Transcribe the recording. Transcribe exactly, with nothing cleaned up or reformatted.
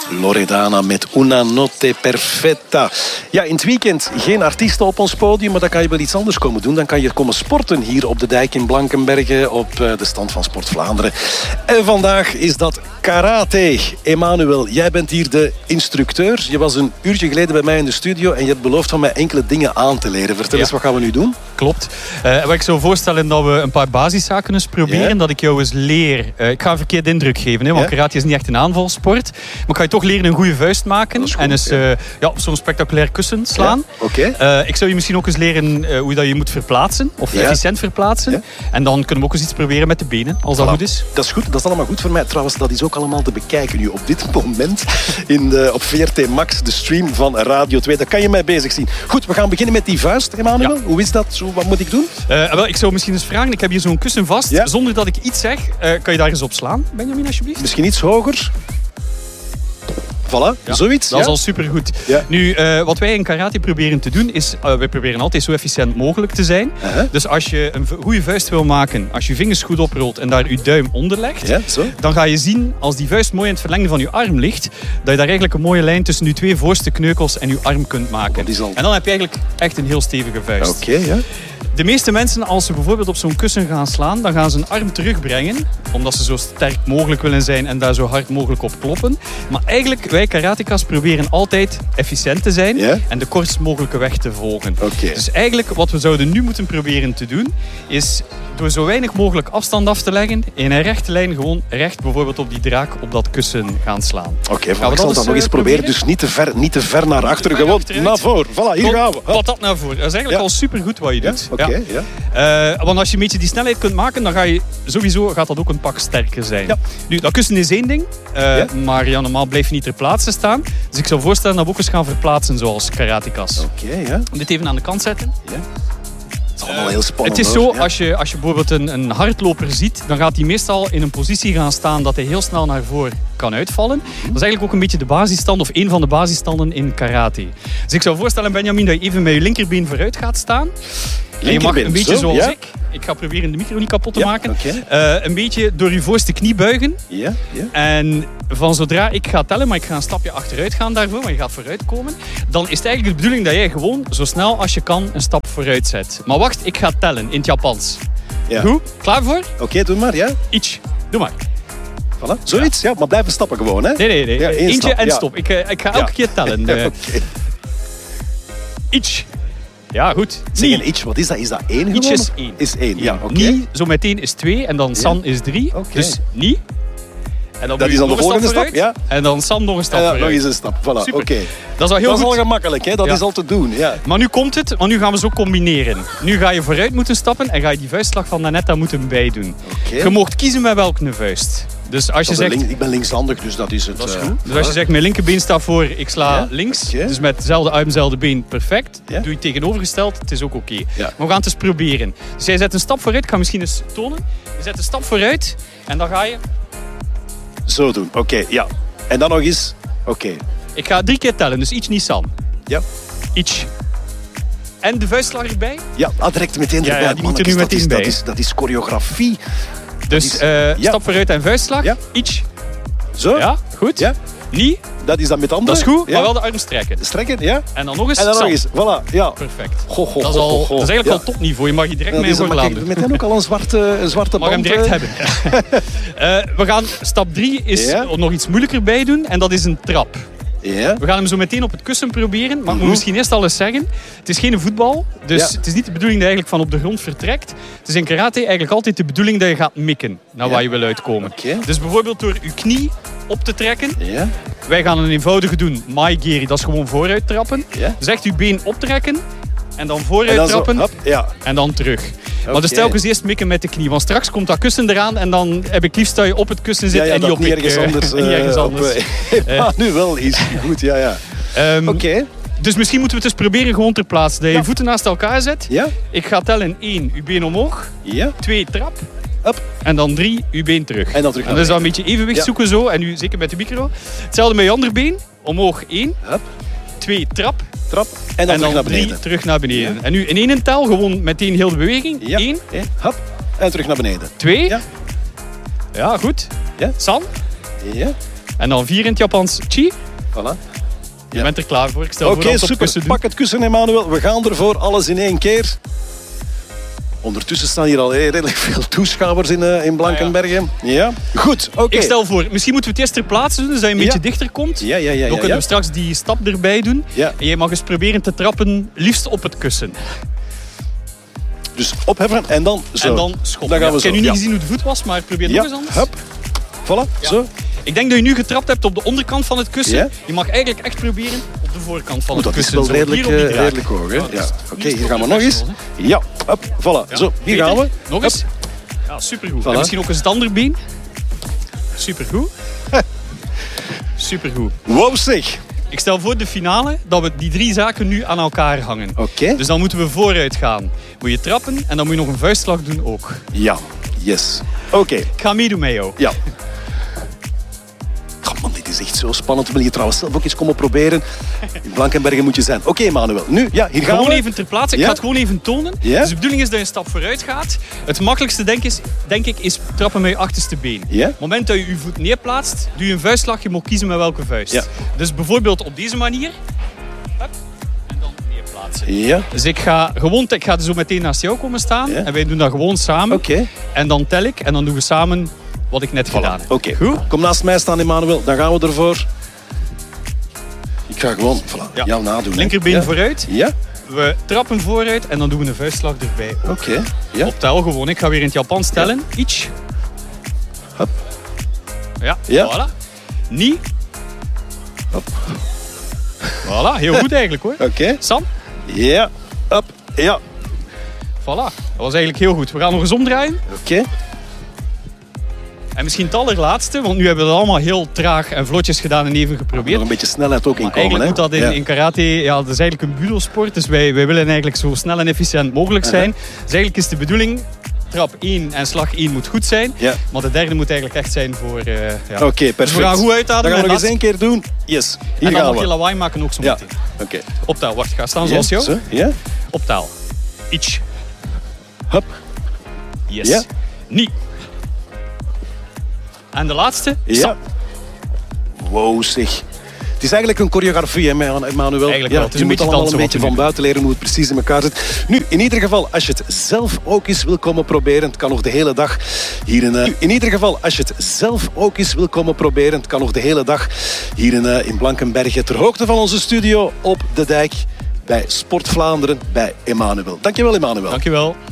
Loredana met Una Notte Perfetta. Ja, in het weekend geen artiesten op ons podium, maar dan kan je wel iets anders komen doen. Dan kan je komen sporten hier op de dijk in Blankenberge op de stand van Sport Vlaanderen. En vandaag is dat karate. Emmanuel, jij bent hier de instructeur. Je was een uurtje geleden bij mij in de studio en je hebt beloofd van mij enkele dingen aan te leren. Vertel ja. eens, wat gaan we nu doen? Klopt. Uh, wat ik zou voorstellen dat we een paar basiszaken eens proberen. Ja. Dat ik jou eens leer. Uh, ik ga een verkeerde indruk geven, hè, want ja. karate is niet echt een aanvalsport. Maar ik ga je toch leren een goede vuist maken. Goed, en eens uh, ja, zo'n spectaculair kussen slaan. Ja. Okay. Uh, ik zou je misschien ook eens leren uh, hoe dat je moet verplaatsen. Of ja. efficiënt verplaatsen. Ja. En dan kunnen we ook eens iets proberen met de benen, als voilà. dat goed is. Dat is goed. Dat is allemaal goed voor mij. Trouwens, dat is ook allemaal te bekijken nu op dit moment in de, op V R T Max, de stream van Radio twee. Daar kan je mij bezig zien. Goed, we gaan beginnen met die vuist, Emmanuel. Ja. Hoe is dat? Zo, wat moet ik doen? Uh, wel, ik zou misschien eens vragen. Ik heb hier zo'n kussen vast. Ja. Zonder dat ik iets zeg, uh, kan je daar eens op slaan, Benjamin, alsjeblieft? Misschien iets hoger. Voilà, ja, zoiets. Dat ja? is al supergoed. Ja. Nu, uh, wat wij in karate proberen te doen, is... Uh, wij proberen altijd zo efficiënt mogelijk te zijn. Uh-huh. Dus als je een goede vuist wil maken, als je je vingers goed oprolt en daar je duim onder legt, ja, zo. dan ga je zien, als die vuist mooi in het verlengde van je arm ligt, dat je daar eigenlijk een mooie lijn tussen je twee voorste kneukels en je arm kunt maken. Oh, al... En dan heb je eigenlijk echt een heel stevige vuist. Oké, okay, ja. De meeste mensen, als ze bijvoorbeeld op zo'n kussen gaan slaan, dan gaan ze een arm terugbrengen, omdat ze zo sterk mogelijk willen zijn en daar zo hard mogelijk op kloppen. Maar eigenlijk, wij karateka's proberen altijd efficiënt te zijn yeah? en de kortst mogelijke weg te volgen. Okay. Dus eigenlijk, wat we zouden nu moeten proberen te doen, is door zo weinig mogelijk afstand af te leggen, in een rechte lijn gewoon recht bijvoorbeeld op die draak op dat kussen gaan slaan. Oké, okay, ik zal dat nog eens proberen. Dus niet te ver, niet te ver naar achteren, gewoon naar voren. Voilà, hier gaan we. Wat dat naar voren. Dat is eigenlijk ja. al supergoed wat je doet. Ja? Okay, ja. Ja. Uh, want als je een beetje die snelheid kunt maken, dan ga je sowieso gaat dat ook een pak sterker zijn. Ja. Nu, dat kussen is één ding, uh, ja? maar ja, normaal blijf je niet ter plaatse staan. Dus ik zou voorstellen dat we ook eens gaan verplaatsen zoals karatekas. Oké, okay, ja. Dit even aan de kant zetten. Ja. Het is allemaal heel spannend. Het is zo, als je, als je bijvoorbeeld een, een hardloper ziet, dan gaat hij meestal in een positie gaan staan dat hij heel snel naar voren kan uitvallen. Mm-hmm. Dat is eigenlijk ook een beetje de basisstand, of een van de basisstanden in karate. Dus ik zou voorstellen, Benjamin, dat je even met je linkerbeen vooruit gaat staan. En je mag een beetje zo, zoals ja? ik. Ik ga proberen de micro niet kapot te ja, maken. Okay. Uh, een beetje door je voorste knie buigen. Ja, ja. En van zodra ik ga tellen, maar ik ga een stapje achteruit gaan daarvoor, maar je gaat vooruit komen, dan is het eigenlijk de bedoeling dat jij gewoon zo snel als je kan een stap vooruit zet. Maar wacht, ik ga tellen in het Japans. Ja. Goed? Klaar voor? Oké, okay, doe maar, ja. Ichi. Doe maar. Voilà. Zoiets, ja. ja, maar blijven stappen gewoon, hè? Nee, nee, nee. Ja, Eentje stap. en ja. stop. Ik, uh, ik ga elke ja. keer tellen. Uh. Okay. Ichi. Ja, goed. Zeg, en Ichi, wat is dat? Is dat één Ichi is één. Is één, ja, oké. Okay. Ni, zo meteen is twee en dan San ja. is drie. Okay. Dus Ni. En dan dat is dan de volgende stap, stap, ja. En dan San nog een stap ja, vooruit. nog eens een stap, voilà, oké. Okay. Dat is al heel dat goed. is al gemakkelijk, hè? Dat ja. is al te doen, ja. Maar nu komt het, want nu gaan we zo combineren. Nu ga je vooruit moeten stappen en ga je die vuistslag van daarnet daar moeten bijdoen. Okay. Je mag kiezen met welke vuist. Dus als je zegt... Link, ik ben linkshandig, dus dat is het. Dat is goed. Uh, dus als je zegt, mijn linkerbeen staat voor, ik sla ja? links. Okay. Dus met hetzelfde arm, hetzelfde been, perfect. Ja? Doe je tegenovergesteld, het is ook oké. Okay. Ja. Maar we gaan het eens proberen. Dus jij zet een stap vooruit, ik ga misschien eens tonen. Je zet een stap vooruit en dan ga je... Zo doen, oké, okay, ja. En dan nog eens, oké. Okay. Ik ga drie keer tellen, dus iets Nissan. Ja. Iets. En de vuistslag erbij? Ja, ah, direct meteen erbij. Ja, ja, die moet er nu meteen is, bij. Dat is, dat is choreografie. Dus is, uh, ja. stap vooruit en vuistslag. Ja. Iets. Zo. Ja, goed. Ja. Nie. Dat is dan met andere. Dat is goed, ja. maar wel de arm strekken. Strekken, ja. En dan nog eens. En dan nog eens, voilà. Ja. Perfect. Go, go, dat, is al, go, go. dat is eigenlijk ja. al topniveau. Je mag je direct ja, mee voor laten. Meteen ook al een zwarte, een zwarte mag band. Mag hem direct uh. hebben. uh, we gaan stap drie is ja. nog iets moeilijker bij doen. En dat is een trap. Ja. We gaan hem zo meteen op het kussen proberen. Maar mm-hmm. ik moet misschien eerst al eens zeggen. Het is geen voetbal. Dus ja. het is niet de bedoeling dat je eigenlijk van op de grond vertrekt. Het is in karate eigenlijk altijd de bedoeling dat je gaat mikken. Naar ja. waar je wil uitkomen. Okay. Dus bijvoorbeeld door je knie op te trekken. Ja. Wij gaan een eenvoudige doen. Maigiri, dat is gewoon vooruit trappen. Ja. Dus echt je been optrekken. En dan vooruit en dan trappen. Zo, hop, ja. En dan terug. Okay. Maar dus telkens eerst mikken met de knie. Want straks komt dat kussen eraan. En dan heb ik liefst dat je op het kussen zit. Ja, ja, en niet op niet ik. Ergens anders, uh, niet ergens anders. Uh, nu wel is goed, ja, ja. Um, Oké. Okay. Dus misschien moeten we het eens proberen gewoon ter plaatse. Dat je ja. je voeten naast elkaar zet. Ja. Ik ga tellen. één, uw been omhoog. Ja. twee, trap. Up. En dan drie, uw been terug. En dan terug. En dus dan een beetje evenwicht ja. zoeken zo. En nu zeker met de micro. Hetzelfde met je andere been. Omhoog één. Up. twee, trap. Trap. En dan, en terug dan naar beneden. drie, terug naar beneden. Ja. En nu in één tel gewoon meteen heel de beweging. Ja. één. Ja. Hop. En terug naar beneden. twee. Ja. Ja, goed. Ja. San. Ja. En dan vier in het Japans. Chi. Voilà. Je Ja. bent er klaar voor. Ik stel Oké, voor dat we het op super. kussen doen. Pak het kussen, Emmanuel. We gaan ervoor. Alles in één keer. Ondertussen staan hier al redelijk veel toeschouwers in, uh, in Blankenbergen. Ja. Goed, oké. Ik stel voor, misschien moeten we het eerst ter plaatse doen, zodat je een Ja. beetje dichter komt. Ja, ja, ja. Dan ja, kunnen ja. we straks die stap erbij doen. Ja. En jij mag eens proberen te trappen, liefst op het kussen. Dus opheffen en dan zo. En dan schoppen. Dan gaan Ja, we ik heb zo. nu niet Ja. gezien hoe de voet was, maar probeer het Ja, nog eens anders. hup. Voilà, Ja. zo. Ik denk dat je nu getrapt hebt op de onderkant van het kussen. Ja. Je mag eigenlijk echt proberen op de voorkant van Goed, het dat is kussen. wel Zo, redelijk, hier op die eh, draak. redelijk hoog. Hè? Ja, Ja. dat is Oké, niet hier voor gaan we nog eens. professionals, Ja, hup, voilà. Ja. Zo, hier Beter. gaan we. Nog eens. Ja, supergoed. Voilà. En misschien ook eens het andere been. Supergoed. Supergoed. Wow, zeg. Ik stel voor de finale dat we die drie zaken nu aan elkaar hangen. Oké. Dus dan moeten we vooruit gaan. Moet je trappen en dan moet je nog een vuistslag doen ook. Ja, yes. Oké, Ik ga meedoen met jou. ja. Oh man, dit is echt zo spannend. Wil je trouwens zelf ook eens komen proberen? In Blankenbergen moet je zijn. Oké, Emmanuel. Nu, ja, hier gaan Gewoon we. even ter plaatse. Ik Ja? ga het gewoon even tonen. Ja? Dus de bedoeling is dat je een stap vooruit gaat. Het makkelijkste denk, is, denk ik is trappen met je achterste been. Ja? Op het moment dat je je voet neerplaatst, doe je een vuistslag. Je mag kiezen met welke vuist. Ja. Dus bijvoorbeeld op deze manier. Hup, en dan neerplaatsen. Ja, Dus ik ga, gewoon, ik ga zo meteen naast jou komen staan. Ja. En wij doen dat gewoon samen. oké. En dan tel ik en dan doen we samen wat ik net gedaan heb. Oké, Goed? kom naast mij staan, Emmanuel. Dan gaan we ervoor. Ik ga gewoon voilà, Ja. jou nadoen. hè. Linkerbeen ja. vooruit. Ja, We trappen vooruit en dan doen we een vuistslag erbij. oké. Ja. Op tel gewoon. Ik ga weer in het Japans tellen. Iets. Hup. Ja, Ja. voilà. Ni. Hop. Voilà, heel goed eigenlijk hoor. Oké. Sam, Ja, up. Ja, voilà. Dat was eigenlijk heel goed. We gaan nog eens omdraaien. oké. En misschien het allerlaatste, want nu hebben we het allemaal heel traag en vlotjes gedaan en even Nog geprobeerd. een beetje snelheid ook in Maar komen. eigenlijk hè? moet dat in, Ja. in karate, ja, dat is eigenlijk een budo-sport, dus wij, wij willen eigenlijk zo snel en efficiënt mogelijk zijn. Dus eigenlijk is de bedoeling, trap één en slag één moet goed zijn, Ja. maar de derde moet eigenlijk echt zijn voor... uh, ja. Oké, perfect. Dus we gaan goed uitademen. Dan gaan we nog en eens één keer doen. Yes, hier En dan gaan nog we. je lawaai maken ook zo Ja, meteen. oké. Op taal, wacht, ga staan Ja, zoals jou. zo, Ja, Op taal. Iets. hup. Yes. Ja. Niet. En de laatste. Ja. Stap. Wow, zeg. Het is eigenlijk een choreografie, hè, Emmanuel. Eigenlijk ja, wel. Het is je een moet beetje allemaal dansen een wat beetje we van nu buiten leren hoe het precies in elkaar zit. Nu, in ieder geval, als je het zelf ook eens wil komen proberen, het kan nog de hele dag hier in... Uh, in ieder geval, als je het zelf ook eens wil komen proberen, het kan nog de hele dag hier in, uh, in Blankenbergen, ter hoogte van onze studio op de dijk bij Sport Vlaanderen bij Emmanuel. Dankjewel, Emmanuel. Dankjewel.